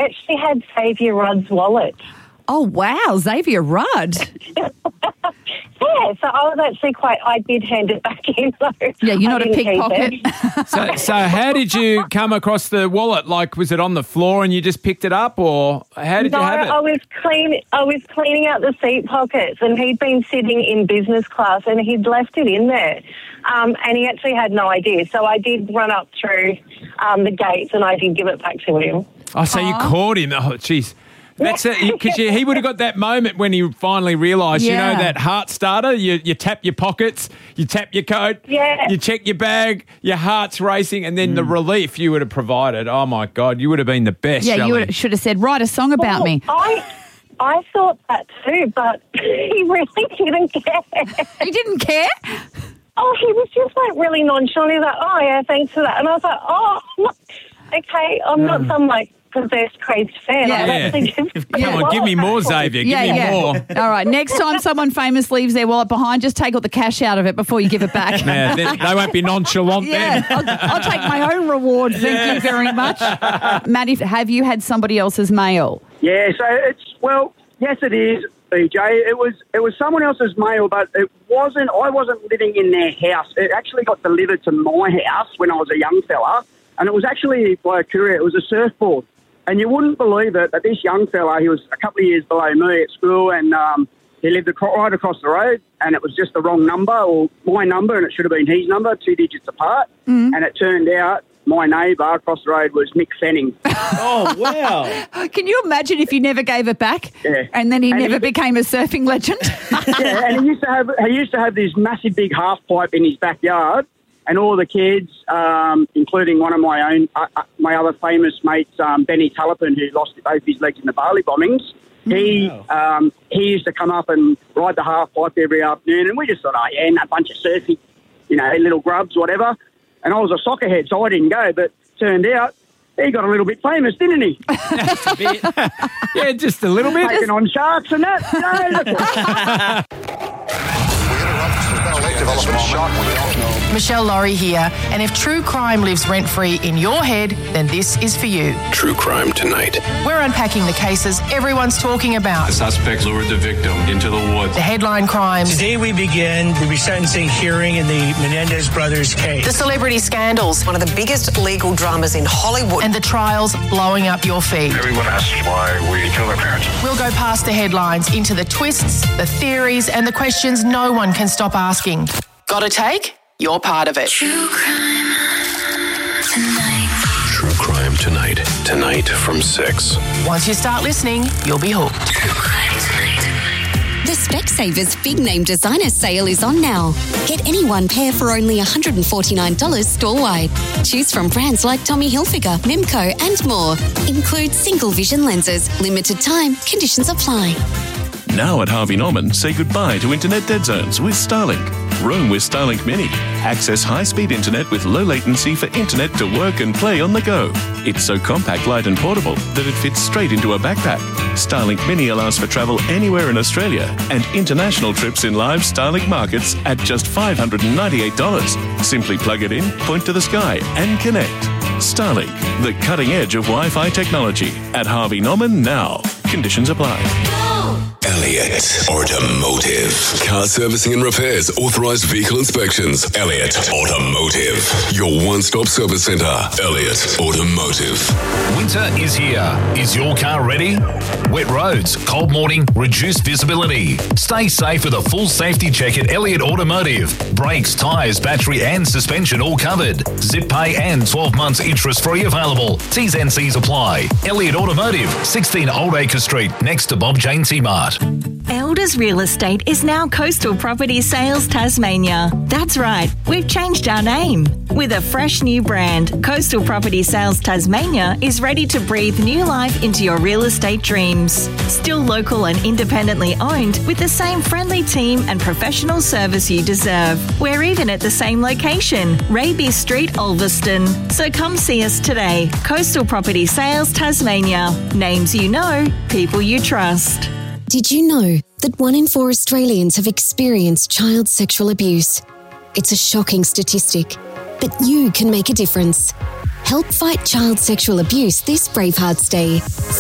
actually had Xavier Rudd's wallet. Oh, wow, Xavier Rudd. Yeah, so I did hand it back in, though. Yeah, you're not a pickpocket. So how did you come across the wallet? Like, was it on the floor and you just picked it up, or how did you have it? I was cleaning out the seat pockets, and he'd been sitting in business class, and he'd left it in there, and he actually had no idea. So I did run up through the gates, and I did give it back to him. Oh, so you caught him. Oh, jeez. That's it, because he would have got that moment when he finally realised, you know, that heart starter, you tap your pockets, you tap your coat, you check your bag, your heart's racing, and then the relief you would have provided. Oh, my God, you would have been the best, Yeah, you should have said, write a song about me. I thought that too, but he really didn't care. He didn't care? Oh, he was just like really nonchalant. He was like, oh, yeah, thanks for that. And I was like, oh, okay, I'm not some like possessed, crazed fan. Come on, give me more, Xavier. Give me more. All right, next time someone famous leaves their wallet behind, just take all the cash out of it before you give it back. Yeah, they won't be nonchalant then. I'll take my own reward. Thank you very much. Matty, have you had somebody else's mail? Yeah, so yes it is, BJ. It was someone else's mail, but I wasn't living in their house. It actually got delivered to my house when I was a young fella, and it was actually by a courier. It was a surfboard. And you wouldn't believe it, but this young fella, he was a couple of years below me at school, and he lived right across the road, and it was just the wrong number, or my number, and it should have been his number, 2 digits apart. And it turned out my neighbour across the road was Mick Fanning. Oh, wow. Can you imagine if you never gave it back? Yeah. And then he never became a surfing legend? Yeah, and he used to have this massive big half pipe in his backyard, and all the kids, including one of my my other famous mates, Benny Tullipin, who lost both his legs in the Bali bombings, he used to come up and ride the half pipe every afternoon, and we just thought, a bunch of surfing, little grubs, whatever. And I was a soccer head, so I didn't go, but turned out he got a little bit famous, didn't he? Just a bit. Yeah, just a little bit. Taking on sharks and that. Michelle Laurie here, and if true crime lives rent-free in your head, then this is for you. True Crime Tonight. We're unpacking the cases everyone's talking about. The suspect lured the victim into the woods. The headline crimes. Today we begin the resentencing hearing in the Menendez brothers case. The celebrity scandals. One of the biggest legal dramas in Hollywood. And the trials blowing up your feed. Everyone asks why we killed our parents. We'll go past the headlines into the twists, the theories, and the questions no one can stop asking. Got a take? You're part of it. True Crime Tonight. True Crime Tonight. Tonight from 6. Once you start listening, you'll be hooked. True Crime Tonight. The Specsavers Big Name Designer Sale is on now. Get any one pair for only $149 store-wide. Choose from brands like Tommy Hilfiger, Mimco and more. Includes single vision lenses. Limited time. Conditions apply. Now at Harvey Norman, say goodbye to internet dead zones with Starlink. Roam with Starlink Mini. Access high-speed internet with low latency for internet to work and play on the go. It's so compact, light and portable that it fits straight into a backpack. Starlink Mini allows for travel anywhere in Australia and international trips in live Starlink markets at just $598. Simply plug it in, point to the sky and connect. Starlink, the cutting edge of Wi-Fi technology. At Harvey Norman now. Conditions apply. Elliott Automotive. Car servicing and repairs, authorized vehicle inspections. Elliott Automotive. Your one-stop service center. Elliott Automotive. Winter is here. Is your car ready? Wet roads, cold morning, reduced visibility. Stay safe with a full safety check at Elliott Automotive. Brakes, tyres, battery and suspension all covered. Zip pay and 12 months interest-free available. T's and C's apply. Elliott Automotive, 16 Old Acre Street, next to Bob Jane T-Mart. Elders Real Estate is now Coastal Property Sales Tasmania. That's right, we've changed our name. With a fresh new brand, Coastal Property Sales Tasmania is ready to breathe new life into your real estate dreams. Still local and independently owned, with the same friendly team and professional service you deserve. We're even at the same location, Raby Street, Ulverston. So come see us today. Coastal Property Sales Tasmania. Names you know, people you trust. Did you know that 1 in 4 Australians have experienced child sexual abuse? It's a shocking statistic, but you can make a difference. Help fight child sexual abuse this Bravehearts Day.